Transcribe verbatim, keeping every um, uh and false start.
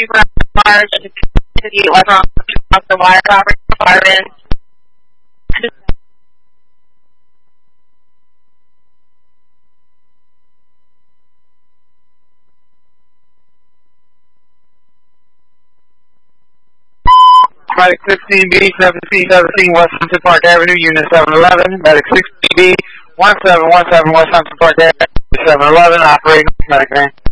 two ground large to the electron off the wire copper carbon. Medic sixteen B, seventeen seventeen West Hampton Park Avenue, Unit seven eleven. Medic sixteen B, one seven one seven West Hampton Park Avenue, seven eleven, operating Medic van.